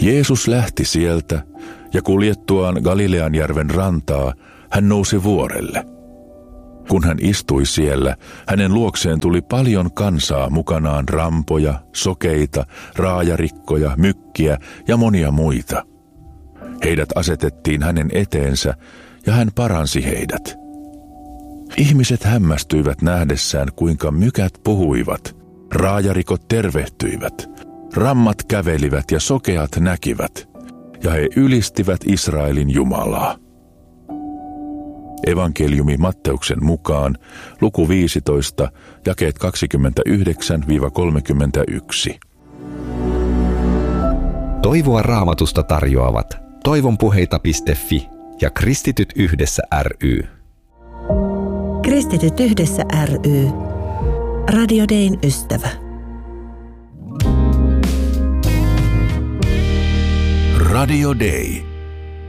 Jeesus lähti sieltä ja kuljettuaan Galileanjärven rantaa, hän nousi vuorelle. Kun hän istui siellä, hänen luokseen tuli paljon kansaa mukanaan rampoja, sokeita, raajarikkoja, mykkiä ja monia muita. Heidät asetettiin hänen eteensä ja hän paransi heidät. Ihmiset hämmästyivät nähdessään, kuinka mykät puhuivat, raajarikot tervehtyivät, rammat kävelivät ja sokeat näkivät, ja he ylistivät Israelin Jumalaa. Evankeliumi Matteuksen mukaan, luku 15, jakeet 29-31. Toivoa Raamatusta tarjoavat toivonpuheita.fi ja Kristityt yhdessä ry. Kristityt yhdessä ry. Radio Dayn ystävä. Radio Day.